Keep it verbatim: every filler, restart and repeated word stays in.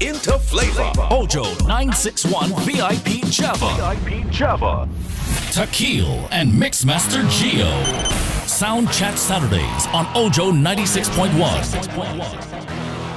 into flavor. Ojo nine six one V I P Java. V I P Java. Takil and Mixmaster Geo. Sound Chat Saturdays on Ojo ninety-six point one.